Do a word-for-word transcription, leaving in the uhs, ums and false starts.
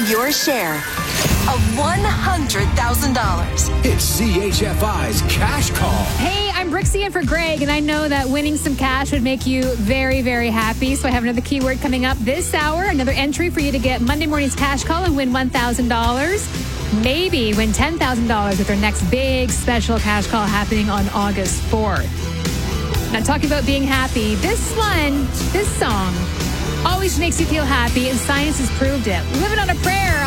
your share of one hundred thousand dollars. It's C H F I's Cash Call. Hey, I'm Brixie in for Greg, and I know that winning some cash would make you very, very happy. So I have another keyword coming up this hour, another entry for you to get Monday morning's Cash Call and win one thousand dollars. Maybe win ten thousand dollars with our next big special Cash Call happening on August fourth. Now, talking about being happy, this one, this song, always makes you feel happy, and science has proved it. Living on a Prayer